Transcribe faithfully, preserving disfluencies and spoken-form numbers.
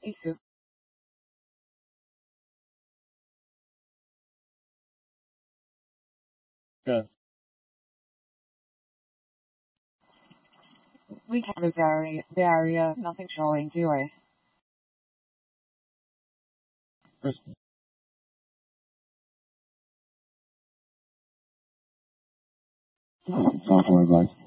Isu. Good. We can't move the area, the area, nothing showing, do we? Kristen. Software advice.